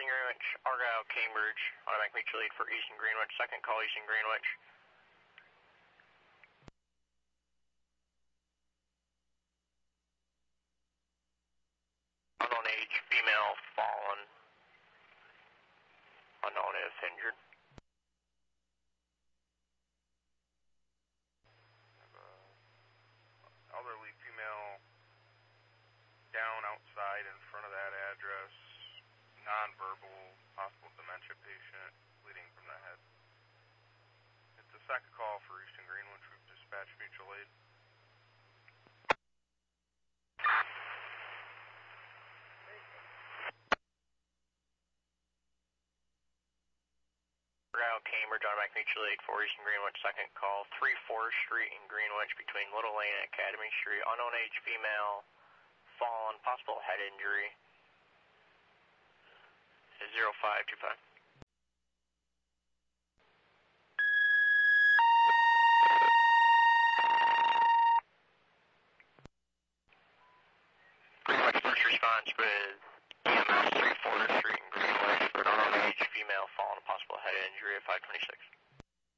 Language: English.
Greenwich, Argyle, Cambridge, automatic mutual aid for Eastern Greenwich, second call Eastern Greenwich. Unknown age, female, fallen, unknown if injured. Elderly female down outside in front of that address, nonverbal, possible dementia patient, bleeding from the head. It's the second call for Eastern Greenwich. We've dispatched mutual aid. Argyle, Cambridge, automatic mutual aid for Eastern Greenwich, second call, 3 4th Street in Greenwich between Little Lane and Academy Street, unknown age female, fallen, possible head injury, is 0525. Greenwich first response with EMS 3 4th Street in Greenwich for an unknown age female, fallen, possible head injury at 526.